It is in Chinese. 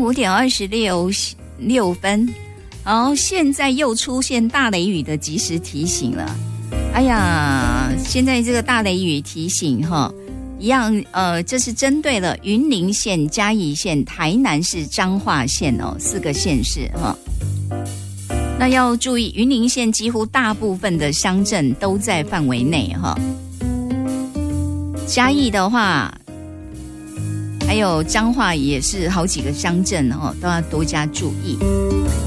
5点26分，好，现在又出现大雷雨的即时提醒了。哎呀，现在这个大雷雨提醒哈，一样这是针对了云林县、嘉义县、台南市、彰化县哦4个县市哈。那要注意，云林县几乎大部分的乡镇都在范围内哈。嘉义的话，还有彰化也是好几个乡镇哦，都要多加注意。